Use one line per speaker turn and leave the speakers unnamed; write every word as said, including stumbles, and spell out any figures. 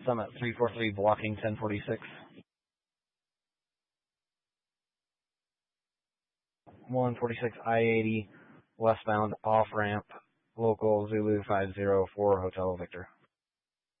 Summit three four three blocking ten forty-six. one forty-six I eighty westbound off ramp, local Zulu five zero four Hotel Victor.